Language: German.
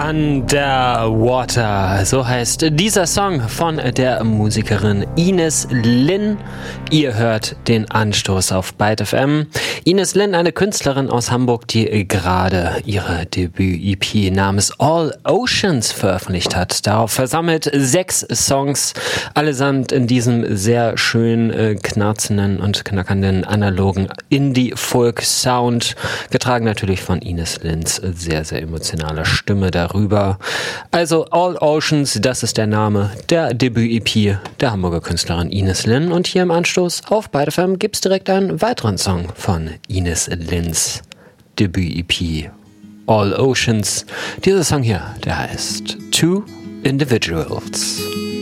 Underwater, so heißt dieser Song von der Musikerin Ines Linn. Ihr hört den Anstoß auf Byte FM. Ines Linn, eine Künstlerin aus Hamburg, die gerade ihre Debüt-EP namens All Oceans veröffentlicht hat. Darauf versammelt 6 Songs, allesamt in diesem sehr schön knarzenden und knackernden analogen Indie-Folk-Sound, getragen natürlich von Ines Linns sehr, sehr emotionaler Stimme darüber. Also All Oceans, das ist der Name der Debüt-EP der Hamburger Künstlerin Ines Linn. Und hier im Anstoß auf Byte FM gibt es direkt einen weiteren Song von Ines Linns Debüt-EP All Oceans. Dieser Song hier, der heißt Two Individuals.